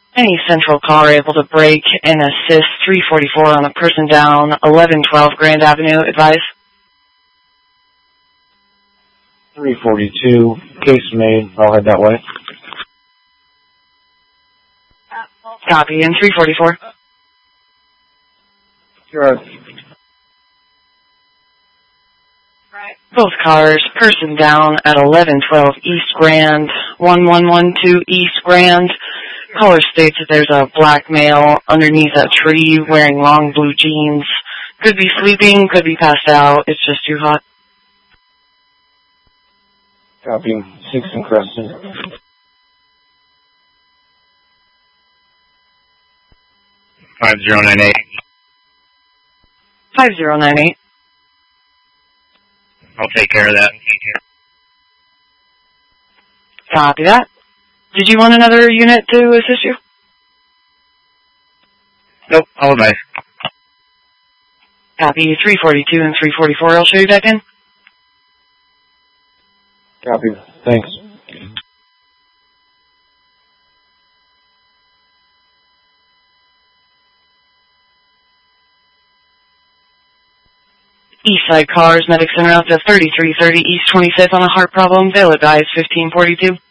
Any central caller able to break and assist 344 on a person down, 1112 Grand Avenue, advise. 342, case made, I'll head that way. Copy, and 344. Sure. Both cars, person down at 1112 East Grand, 1112 East Grand. Caller states that there's a black male underneath a tree wearing long blue jeans. Could be sleeping, could be passed out. It's just too hot. Copy, 6 and Crescent. 5098. 5098. I'll take care of that. Copy that. Did you want another unit to assist you? Nope, all nice. Copy, 342 and 344. I'll show you back in. Copy, thanks. Eastside cars, medics en route to 3330 East 25th on a heart problem. They'll advise 1542.